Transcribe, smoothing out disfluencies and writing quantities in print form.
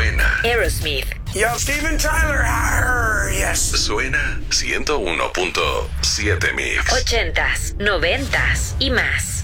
Suena. Aerosmith. Yo, Steven Tyler. Arr, yes. Suena 101.7 Mix. 80s, 90s y más.